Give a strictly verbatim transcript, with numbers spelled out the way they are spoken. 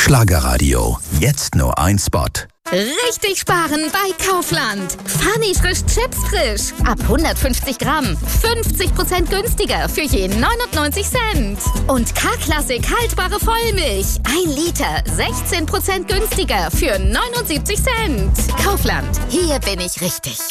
Schlagerradio. Jetzt nur ein Spot. Richtig sparen bei Kaufland. Funny frisch Chips frisch. Ab hundertfünfzig Gramm. fünfzig Prozent günstiger für je neunundneunzig Cent. Und K-Klassik haltbare Vollmilch. ein Liter. sechzehn Prozent günstiger für neunundsiebzig Cent. Kaufland. Hier bin ich richtig.